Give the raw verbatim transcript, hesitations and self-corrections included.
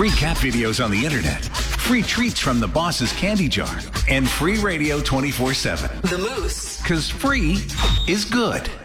free cat videos on the internet, free treats from the boss's candy jar, and free radio twenty-four seven. The Moose. Because free is good.